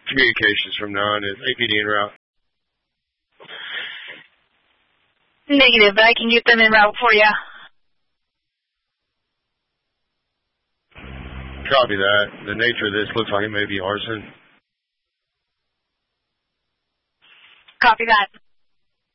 communications from now on. Is APD en route? Negative, but I can get them en route for you. Copy that. The nature of this looks like it may be arson. Copy that.